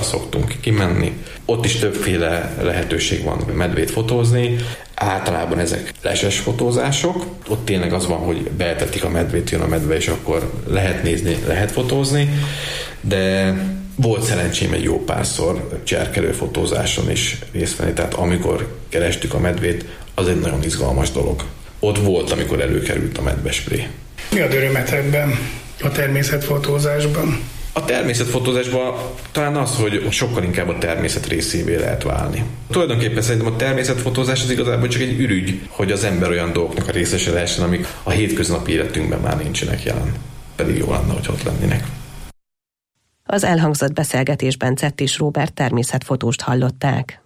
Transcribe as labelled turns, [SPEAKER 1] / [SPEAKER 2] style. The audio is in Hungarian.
[SPEAKER 1] szoktunk kimenni. Ott is többféle lehetőség van medvét fotózni. Általában ezek leses fotózások. Ott tényleg az van, hogy beetetik a medvét, jön a medve, és akkor lehet nézni, lehet fotózni. De volt szerencsém egy jó párszor cserkelő fotózáson is részt venni, tehát amikor kerestük a medvét, az egy nagyon izgalmas dolog. Ott volt, amikor előkerült a medvespré.
[SPEAKER 2] Mi ad örömet ebben a természetfotózásban?
[SPEAKER 1] A természetfotózásban talán az, hogy sokkal inkább a természet részévé lehet válni. Tulajdonképpen szerintem a természetfotózás az igazából csak egy ürügy, hogy az ember olyan dolgoknak a részese lehessen, amik a hétköznapi életünkben már nincsenek jelen. Pedig jó lenne, hogy ott lennének.
[SPEAKER 3] Az elhangzott beszélgetésben Cettis Róbert természetfotóst hallották.